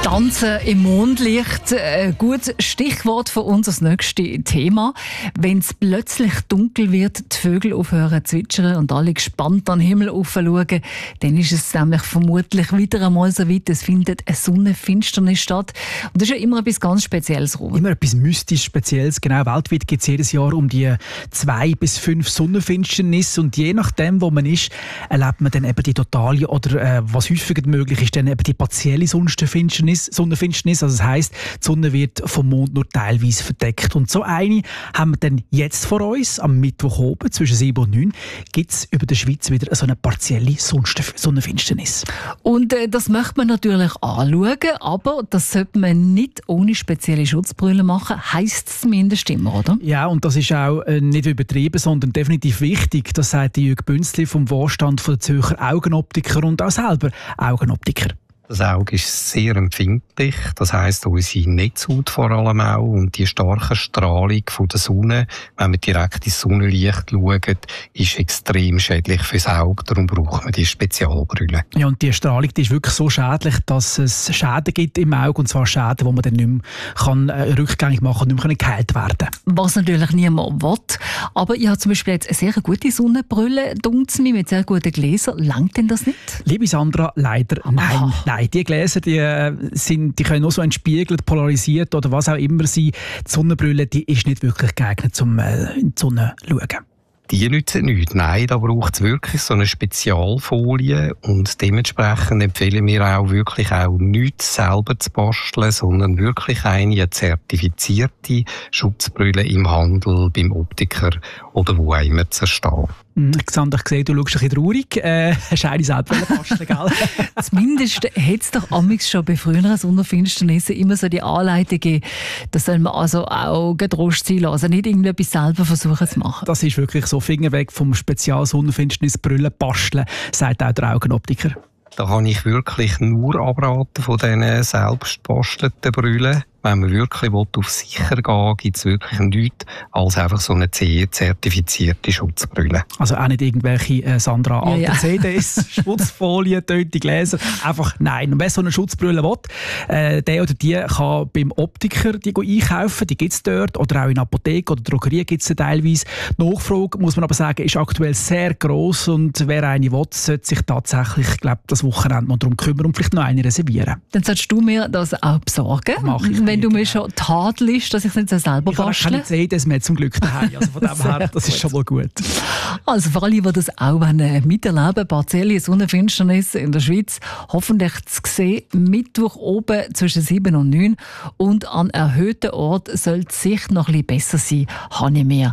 Tanzen im Mondlicht, ein gutes Stichwort für unser nächstes Thema. Wenn es plötzlich dunkel wird, die Vögel aufhören zu zwitschern und alle gespannt an den Himmel schauen, dann ist es nämlich vermutlich wieder einmal so weit, es findet eine Sonnenfinsternis statt. Und das ist ja immer etwas ganz Spezielles, Robert. Immer etwas mystisch Spezielles. Genau, weltweit gibt es jedes Jahr um die 2 bis 5 Sonnenfinsternisse und je nachdem, wo man ist, erlebt man dann eben die totale oder was häufig möglich ist, dann eben die partielle Sonnenfinsternis. Also das heisst, die Sonne wird vom Mond nur teilweise verdeckt. Und so eine haben wir dann jetzt vor uns, am Mittwoch oben, zwischen 7 und 9, gibt es über der Schweiz wieder so eine partielle Sonnenfinsternis. Und das möchte man natürlich anschauen, aber das sollte man nicht ohne spezielle Schutzbrille machen, heisst es zumindest immer, oder? Ja, und das ist auch nicht übertrieben, sondern definitiv wichtig. Das sagt Jürg Bünzli vom Vorstand der Zürcher Augenoptiker und auch selber Augenoptiker. Das Auge ist sehr empfindlich, das heisst unsere Netzhaut vor allem auch und die starke Strahlung von der Sonne, wenn man direkt ins Sonnenlicht schaut, ist extrem schädlich fürs Auge, darum braucht man die Spezialbrille. Ja, und die Strahlung die ist wirklich so schädlich, dass es Schäden gibt im Auge, und zwar Schäden, die man dann nicht mehr rückgängig machen und nicht mehr geheilt werden kann. Was natürlich niemand will, aber ich habe zum Beispiel jetzt eine sehr gute Sonnenbrille, dunkt mir, mit sehr guten Gläsern. Langt denn das nicht? Liebe Sandra, leider nein. Nein, die Gläser die können nur so entspiegelt, polarisiert oder was auch immer sein. Die Sonnenbrille die ist nicht wirklich geeignet, um in die Sonne zu schauen. Die nützen nichts. Nein, da braucht es wirklich so eine Spezialfolie und dementsprechend empfehlen wir auch wirklich auch nichts selber zu basteln, sondern wirklich eine zertifizierte Schutzbrille im Handel, beim Optiker oder wo auch immer zu erstehen. Xander, ich sehe, du schaust ein bisschen traurig. Hast du eine selber basteln, gell? Zumindest hat es doch amigs schon bei früheren Sonnenfinsternissen immer so die Anleitung gegeben, dass soll man also auch getrost sein lassen, nicht irgendetwas selber versuchen zu machen. Das ist wirklich so, Finger weg vom Spezial-Sonnenfinsternis-Brille basteln, sagt auch der Augenoptiker. Da kann ich wirklich nur abraten von diesen selbst bastelten Brillen. Wenn man wirklich auf sicher gehen, gibt es wirklich nichts als einfach so eine CE-zertifizierte Schutzbrille. Also auch nicht irgendwelche Sandra alte CDs, Schutzfolien, töte Gläser. Einfach nein. Und wer so eine Schutzbrille will, der oder die kann beim Optiker die einkaufen. Die gibt es dort. Oder auch in Apotheke oder Drogerie gibt es teilweise. Die Nachfrage, muss man aber sagen, ist aktuell sehr gross. Und wer eine will, sollte sich tatsächlich, ich glaube, das Wochenende mal darum kümmern und vielleicht noch eine reservieren. Dann solltest du mir das auch besorgen. Mach ich. Wenn du mir schon tadelst, dass ich es nicht selber bastle. Ich habe keine CDs mehr zum Glück daheim. Also von dem her, das ist schon mal gut. Also für alle, die das auch miterleben, partielle Sonnenfinsternis in der Schweiz, hoffentlich zu sehen, Mittwoch oben zwischen 7 und 9. Und an erhöhten Orten soll die Sicht noch ein bisschen besser sein, habe ich mir